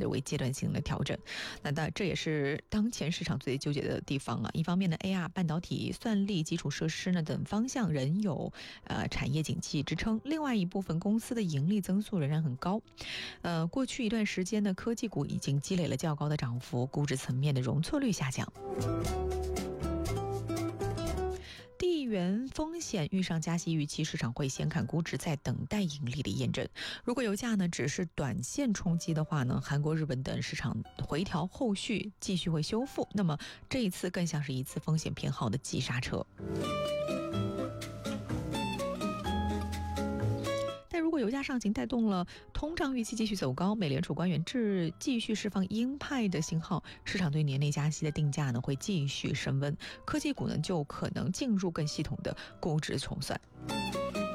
的为阶段性的调整。那这也是当前市场最纠结的地方啊。一方面呢 ，AR、半导体、算力、基础设施呢等方向仍有产业景气支撑，另外一部分公司的盈利增速仍然很高。过去一段时间呢，科技股已经积累了较高的涨幅，估值层面的容错率下降。地缘风险遇上加息预期，市场会先看估值，再等待盈利的验证。如果油价呢只是短线冲击的话呢，韩国、日本等市场回调后续继续会修复，那么这一次更像是一次风险偏好的急刹车。但如果油价上行带动了通胀预期继续走高，美联储官员继续释放鹰派的信号，市场对年内加息的定价呢会继续升温，科技股呢就可能进入更系统的估值重算。